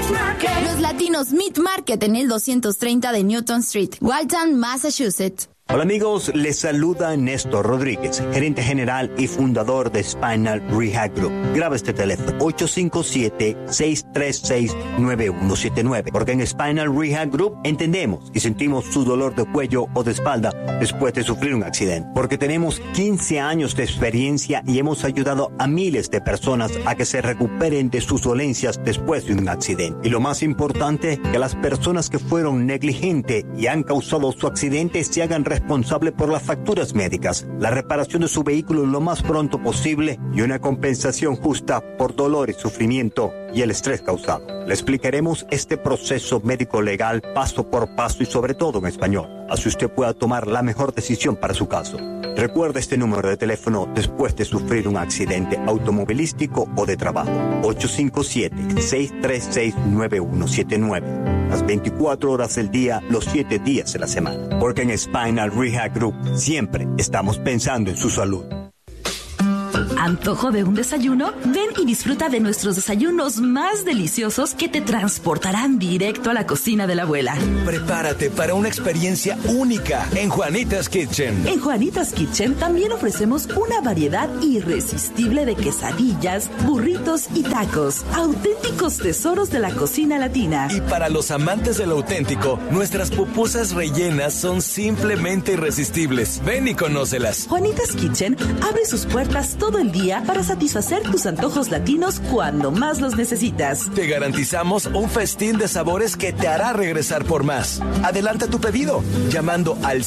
Los Latinos Meat Market en el 230 de Newton Street, Waltham, Massachusetts. Hola amigos, les saluda Néstor Rodríguez, gerente general y fundador de Spinal Rehab Group. Graba este teléfono, 857-636-9179, porque en Spinal Rehab Group entendemos y sentimos su dolor de cuello o de espalda después de sufrir un accidente, porque tenemos 15 años de experiencia y hemos ayudado a miles de personas a que se recuperen de sus dolencias después de un accidente. Y lo más importante, que las personas que fueron negligentes y han causado su accidente se hagan responsable por las facturas médicas, la reparación de su vehículo lo más pronto posible y una compensación justa por dolor y sufrimiento y el estrés causado. Le explicaremos este proceso médico legal paso por paso y sobre todo en español, así usted pueda tomar la mejor decisión para su caso. Recuerda este número de teléfono después de sufrir un accidente automovilístico o de trabajo, 857-636-9179. Las 24 horas del día, los 7 días de la semana. Porque en Spinal Rehab Group siempre estamos pensando en su salud. ¿Antojo de un desayuno? Ven y disfruta de nuestros desayunos más deliciosos que te transportarán directo a la cocina de la abuela. Prepárate para una experiencia única en Juanita's Kitchen. En Juanita's Kitchen también ofrecemos una variedad irresistible de quesadillas, burritos y tacos, auténticos tesoros de la cocina latina. Y para los amantes de lo auténtico, nuestras pupusas rellenas son simplemente irresistibles. Ven y conócelas. Juanita's Kitchen abre sus puertas todo el día para satisfacer tus antojos latinos cuando más los necesitas. Te garantizamos un festín de sabores que te hará regresar por más. Adelanta tu pedido llamando al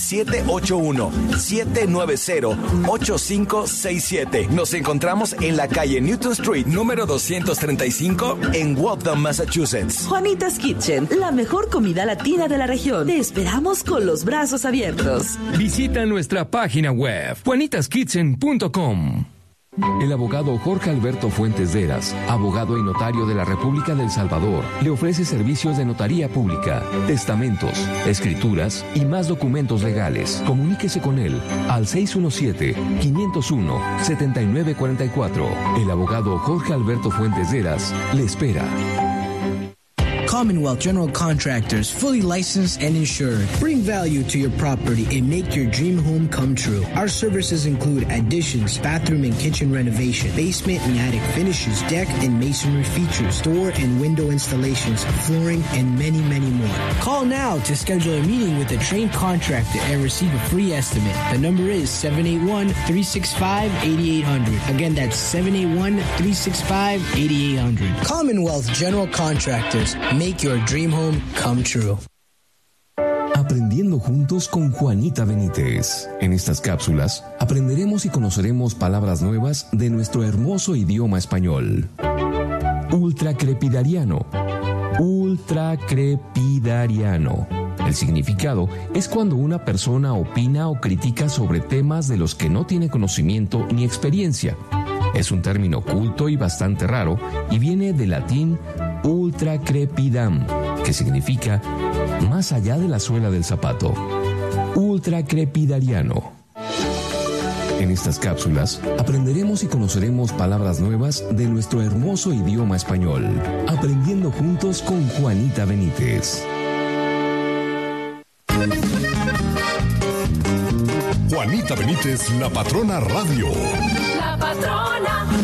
781-790-8567. Nos encontramos en la calle Newton Street, número 235, en Waltham, Massachusetts. Juanita's Kitchen, la mejor comida latina de la región. Te esperamos con los brazos abiertos. Visita nuestra página web, juanitaskitchen.com. El abogado Jorge Alberto Fuentes de Heras, abogado y notario de la República del Salvador, le ofrece servicios de notaría pública, testamentos, escrituras y más documentos legales. Comuníquese con él al 617-501-7944. El abogado Jorge Alberto Fuentes de Heras le espera. Commonwealth General Contractors, fully licensed and insured. Bring value to your property and make your dream home come true. Our services include additions, bathroom and kitchen renovation, basement and attic finishes, deck and masonry features, door and window installations, flooring, and many, many more. Call now to schedule a meeting with a trained contractor and receive a free estimate. The number is 781-365-8800. Again, that's 781-365-8800. Commonwealth General Contractors. Make your dream home come true. Aprendiendo juntos con Juanita Benítez. En estas cápsulas aprenderemos y conoceremos palabras nuevas de nuestro hermoso idioma español. Ultracrepidariano. Ultracrepidariano. El significado es cuando una persona opina o critica sobre temas de los que no tiene conocimiento ni experiencia. Es un término culto y bastante raro y viene del latín ultracrepidam, que significa más allá de la suela del zapato. Ultracrepidariano. En estas cápsulas aprenderemos y conoceremos palabras nuevas de nuestro hermoso idioma español. Aprendiendo juntos con Juanita Benítez. Juanita Benítez, la patrona radio. La patrona.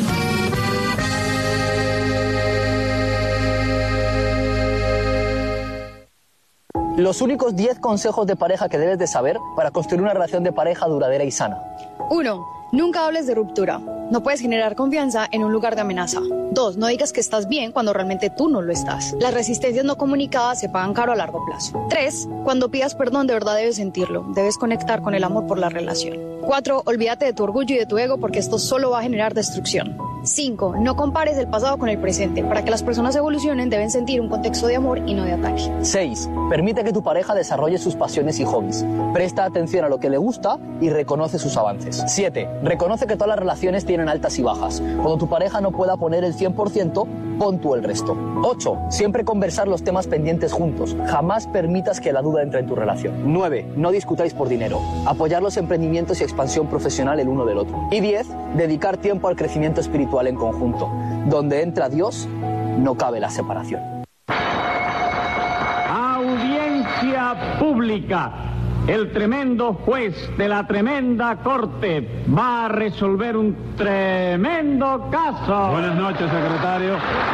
Los únicos 10 consejos de pareja que debes de saber para construir una relación de pareja duradera y sana. 1. Nunca hables de ruptura. No puedes generar confianza en un lugar de amenaza. 2. No digas que estás bien cuando realmente tú no lo estás. Las resistencias no comunicadas se pagan caro a largo plazo. 3. Cuando pidas perdón, de verdad debes sentirlo. Debes conectar con el amor por la relación. 4. Olvídate de tu orgullo y de tu ego porque esto solo va a generar destrucción. 5. No compares el pasado con el presente. Para que las personas evolucionen deben sentir un contexto de amor y no de ataque. 6. Permite que tu pareja desarrolle sus pasiones y hobbies. Presta atención a lo que le gusta y reconoce sus avances. 7. Reconoce que todas las relaciones tienen altas y bajas. Cuando tu pareja no pueda poner el 100%, pon tú el resto. 8. Siempre conversar los temas pendientes juntos. Jamás permitas que la duda entre en tu relación. 9. No discutáis por dinero. Apoyar los emprendimientos y expansión profesional el uno del otro. Y 10. Dedicar tiempo al crecimiento espiritual en conjunto. Donde entra Dios, no cabe la separación. Audiencia pública. El tremendo juez de la tremenda corte va a resolver un tremendo caso. Buenas noches, secretario.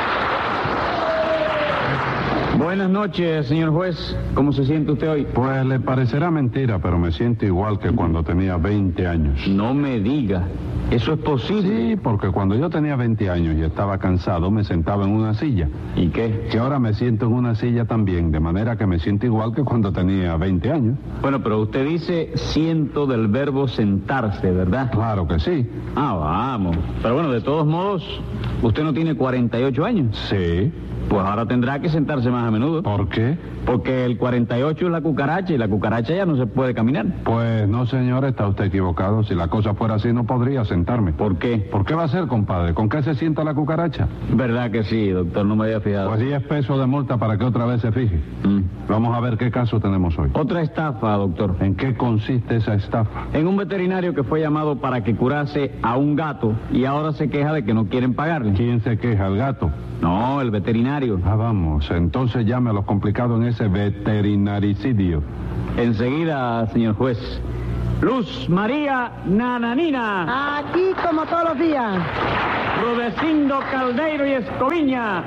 Buenas noches, señor juez. ¿Cómo se siente usted hoy? Pues le parecerá mentira, pero me siento igual que cuando tenía 20 años. No me diga. ¿Eso es posible? Sí, porque cuando yo tenía 20 años y estaba cansado, me sentaba en una silla. ¿Y qué? Que ahora me siento en una silla también, de manera que me siento igual que cuando tenía 20 años. Bueno, pero usted dice siento del verbo sentarse, ¿verdad? Claro que sí. Ah, vamos. Pero bueno, de todos modos, ¿usted no tiene 48 años? Sí. Pues ahora tendrá que sentarse más a menudo. ¿Por qué? Porque el 48 es la cucaracha y la cucaracha ya no se puede caminar. Pues no, señor, está usted equivocado. Si la cosa fuera así, no podría sentarme. ¿Por qué? ¿Por qué va a ser, compadre? ¿Con qué se sienta la cucaracha? ¿Verdad que sí, doctor? No me había fijado. Pues 10 pesos de multa para que otra vez se fije. Vamos a ver qué caso tenemos hoy. Otra estafa, doctor. ¿En qué consiste esa estafa? En un veterinario que fue llamado para que curase a un gato y ahora se queja de que no quieren pagarle. ¿Quién se queja? ¿El gato? No, el veterinario. Ah, vamos. Entonces llame a los complicados en ese veterinaricidio. Enseguida, señor juez. Luz María Nananina. Aquí como todos los días. Rudecindo Caldeiro y Escoviña.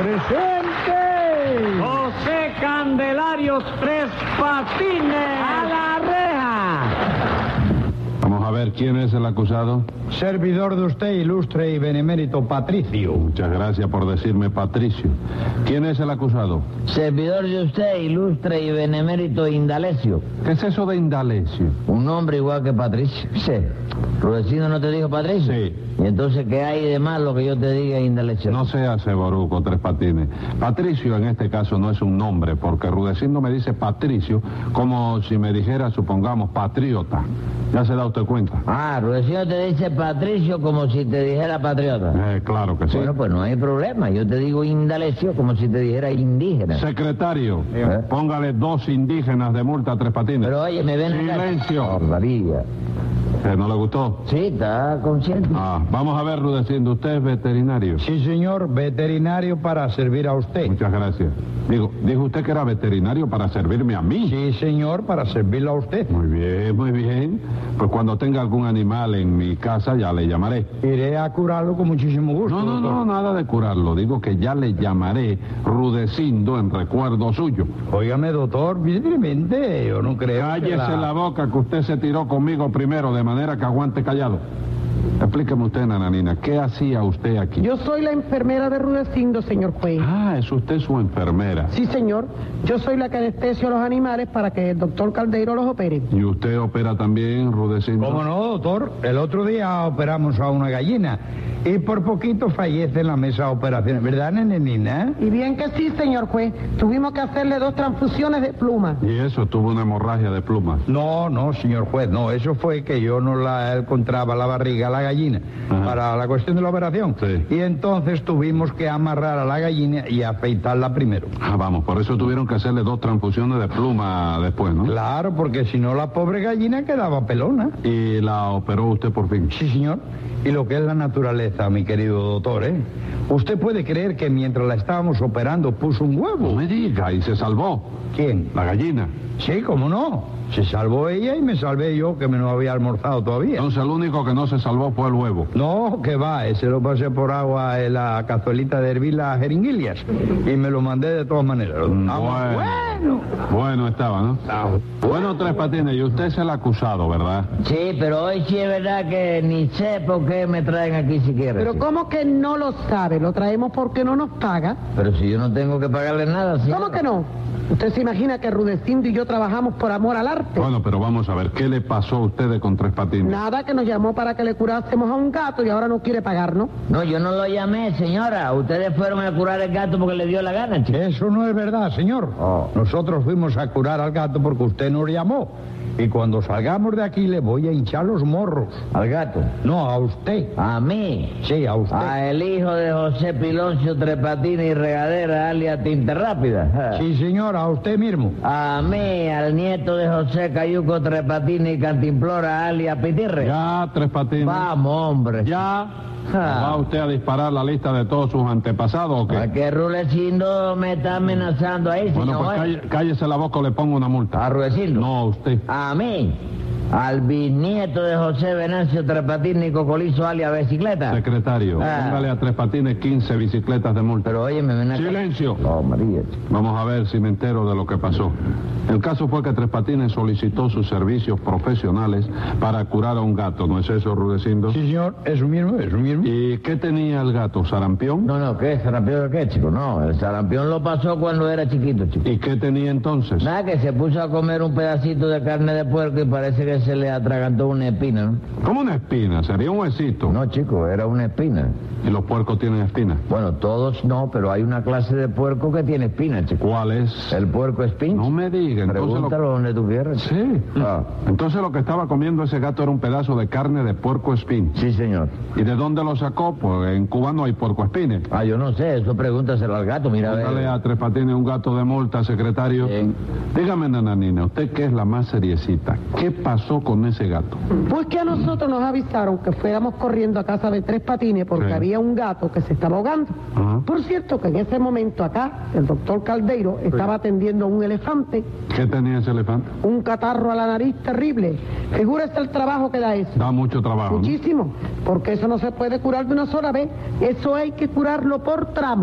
¡Presente! José Candelarios Tres Patines. ¡A la reja! Vamos a ver quién es el acusado. Servidor de usted, ilustre y benemérito Patricio. Muchas gracias por decirme Patricio. ¿Quién es el acusado? Servidor de usted, ilustre y benemérito Indalecio. ¿Qué es eso de Indalecio? Un nombre igual que Patricio. Sí. ¿Rudecindo no te dijo Patricio? Sí. ¿Y entonces qué hay de malo que yo te diga Indalecio? No seas ceboruco, Tres Patines. Patricio en este caso no es un nombre, porque Rudecindo me dice Patricio como si me dijera, supongamos, patriota. ¿Ya se da usted cuenta? Ah, Rudecindo te dice Patricio como si te dijera patriota. Claro que sí. Bueno, pues no hay problema. Yo te digo Indalecio como si te dijera indígena. Secretario, póngale 2 indígenas de multa a Tres Patines. Pero oye, me ven acá. Silencio. Barbaridad. ¿No le gustó? Sí, está consciente. Vamos a ver, Rudecindo, ¿usted es veterinario? Sí, señor, veterinario para servir a usted. Muchas gracias. Dijo usted que era veterinario para servirme a mí. Sí, señor, para servirlo a usted. Muy bien, muy bien. Pues cuando tenga algún animal en mi casa ya le llamaré. Iré a curarlo con muchísimo gusto. No, nada de curarlo. Digo que ya le llamaré Rudecindo en recuerdo suyo. Óigame, doctor, evidentemente yo no creo. Cállese la boca, que usted se tiró conmigo primero, de manera que aguante callado. Explíqueme usted, Nananina, ¿qué hacía usted aquí? Yo soy la enfermera de Rudecindo, señor juez. Ah, ¿es usted su enfermera? Sí, señor. Yo soy la que anestesio a los animales para que el doctor Caldeiro los opere. ¿Y usted opera también, Rudecindo? ¿Cómo no, doctor? El otro día operamos a una gallina y por poquito fallece en la mesa de operaciones. ¿Verdad, Nananina? Y bien que sí, señor juez. Tuvimos que hacerle 2 transfusiones de pluma. ¿Y eso? ¿Tuvo una hemorragia de plumas? No, señor juez, no. Eso fue que yo no la encontraba la barriga a la gallina. Ajá. Para la cuestión de la operación. Sí. Y entonces tuvimos que amarrar a la gallina y afeitarla primero. Vamos, por eso tuvieron que hacerle 2 transfusiones de pluma después, ¿no? Claro, porque si no la pobre gallina quedaba pelona. ¿Y la operó usted por fin? Sí, señor. Y lo que es la naturaleza, mi querido doctor, ¿eh? Usted puede creer que mientras la estábamos operando puso un huevo. No me diga, ¿y se salvó? ¿Quién? La gallina. Sí, cómo no. Se salvó ella y me salvé yo, que me no había almorzado todavía. Entonces el único que no se salvó fue el huevo. No, que va, ese lo pasé por agua en la cazuelita de hervir las jeringuillas y me lo mandé de todas maneras. Bueno estaba, ¿no? Bueno, Tres Patines, y usted es el acusado, ¿verdad? Sí, pero hoy sí es verdad que ni sé por qué me traen aquí siquiera. Pero ¿cómo que no lo sabe? Lo traemos porque no nos paga. Pero si yo no tengo que pagarle nada, señor. ¿Cómo que no? ¿Usted se imagina que Rudecindo y yo trabajamos por amor al arte? Bueno, pero vamos a ver, ¿qué le pasó a ustedes con Tres Patines? Nada, que nos llamó para que le curásemos a un gato y ahora no quiere pagarnos. No, yo no lo llamé, señora. Ustedes fueron a curar el gato porque le dio la gana, chico. Eso no es verdad, señor. Nosotros fuimos a curar al gato porque usted nos llamó. Y cuando salgamos de aquí le voy a hinchar los morros. ¿Al gato? No, a usted. ¿A mí? Sí, a usted. A el hijo de José Piloncio Tres Patines y Regadera, alias Tinta Rápida. Sí, señor, a usted mismo. A mí, al nieto de José Cayuco Tres Patines y Cantimplora, alias Pitirre. Ya, Tres Patines. Vamos, hombre. Ya. ¿Va usted a disparar la lista de todos sus antepasados o qué? ¿A qué Rudecindo me está amenazando ahí, señor? Bueno, pues cállese la boca o le pongo una multa. ¿A Rudecindo? No, a usted. ¿A mí? Al bisnieto de José Venancio Tres Patines y Cocolizo alias Bicicleta. Secretario, póngale a Tres Patines 15 bicicletas de multa. Pero óyeme, ven acá. ¡Silencio! Oh, María. Vamos a ver si me entero de lo que pasó. El caso fue que Tres Patines solicitó sus servicios profesionales para curar a un gato, ¿no es eso, Rudecindo? Sí, señor, eso mismo, eso mismo. ¿Y qué tenía el gato? ¿Sarampión? No, ¿qué? ¿Sarampión de qué, chico? No, el sarampión lo pasó cuando era chiquito, chico. ¿Y qué tenía entonces? Nada, que se puso a comer un pedacito de carne de puerco y parece que se le atragantó una espina, ¿no? ¿Cómo una espina? ¿Sería un huesito? No, chico, era una espina. ¿Y los puercos tienen espinas? Bueno, todos no, pero hay una clase de puerco que tiene espinas, chico. ¿Cuál es? El puerco espín. No me diga. Pregúntalo donde tú quieras. Sí. Entonces lo que estaba comiendo ese gato era un pedazo de carne de puerco espín. Sí, señor. ¿Y de dónde lo sacó? Pues en Cuba no hay puerco espines. Yo no sé, eso pregúntaselo al gato, mira. Dale a Tres Patines un gato de multa, secretario. Bien. Dígame, nananina, usted que es la más seriecita, ¿qué pasó con ese gato? Pues que a nosotros nos avisaron que fuéramos corriendo a casa de Tres Patines porque había un gato que se estaba ahogando. Por cierto, que en ese momento acá, el doctor Caldeiro estaba atendiendo a un elefante. ¿Qué tenía ese elefante? Un catarro a la nariz terrible. Figúrese el trabajo que da eso. Da mucho trabajo. Muchísimo, porque eso no se puede curar de una sola vez. Eso hay que curarlo por tramo.